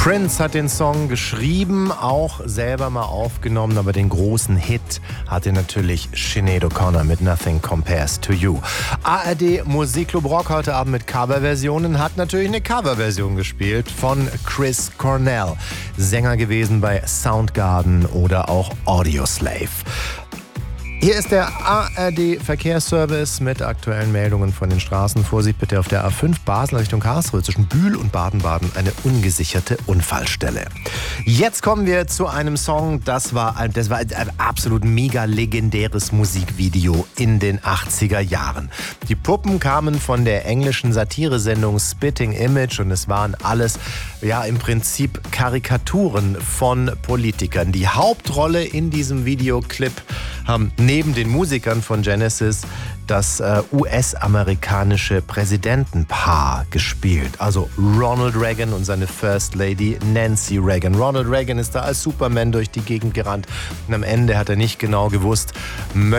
Prince hat den Song geschrieben, auch selber mal aufgenommen, aber den großen Hit hatte natürlich Sinead O'Connor mit Nothing Compares to You. ARD Musikclub Rock heute Abend mit Coverversionen, hat natürlich eine Coverversion gespielt von Chris Cornell, Sänger gewesen bei Soundgarden oder auch Audioslave. Hier ist der ARD-Verkehrsservice mit aktuellen Meldungen von den Straßen. Vorsicht bitte auf der A5 Basel Richtung Karlsruhe zwischen Bühl und Baden-Baden eine ungesicherte Unfallstelle. Jetzt kommen wir zu einem Song, das war ein absolut mega legendäres Musikvideo in den 80er Jahren. Die Puppen kamen von der englischen Satiresendung Spitting Image und es waren alles im Prinzip Karikaturen von Politikern. Die Hauptrolle in diesem Videoclip haben neben den Musikern von Genesis das US-amerikanische Präsidentenpaar gespielt. Also Ronald Reagan und seine First Lady Nancy Reagan. Ronald Reagan ist da als Superman durch die Gegend gerannt und am Ende hat er nicht genau gewusst, am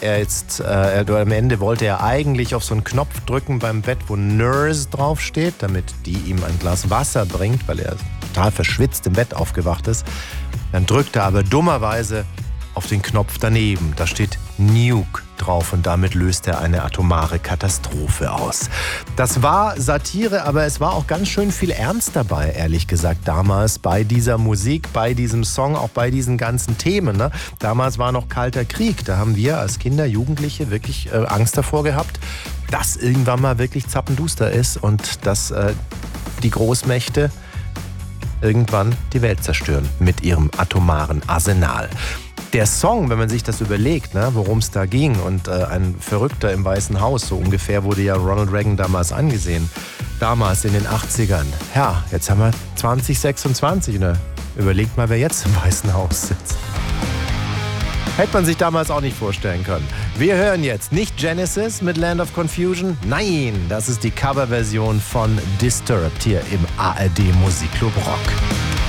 Ende wollte er eigentlich auf so einen Knopf drücken beim Bett, wo Nurse draufsteht, damit die ihm ein Glas Wasser bringt, weil er total verschwitzt im Bett aufgewacht ist. Dann drückt er aber dummerweise auf den Knopf daneben. Da steht Nuke drauf und damit löst er eine atomare Katastrophe aus. Das war Satire, aber es war auch ganz schön viel Ernst dabei, ehrlich gesagt, damals bei dieser Musik, bei diesem Song, auch bei diesen ganzen Themen. Ne? Damals war noch Kalter Krieg. Da haben wir als Kinder, Jugendliche wirklich Angst davor gehabt, dass irgendwann mal wirklich zappenduster ist und dass die Großmächte irgendwann die Welt zerstören mit ihrem atomaren Arsenal. Der Song, wenn man sich das überlegt, worum es da ging und ein Verrückter im Weißen Haus, so ungefähr wurde ja Ronald Reagan damals angesehen, damals in den 80ern. Ja, jetzt haben wir 2026, ne? Überlegt mal, wer jetzt im Weißen Haus sitzt. Hätte man sich damals auch nicht vorstellen können. Wir hören jetzt nicht Genesis mit Land of Confusion, nein, das ist die Coverversion von Disturbed hier im ARD Musikclub Rock.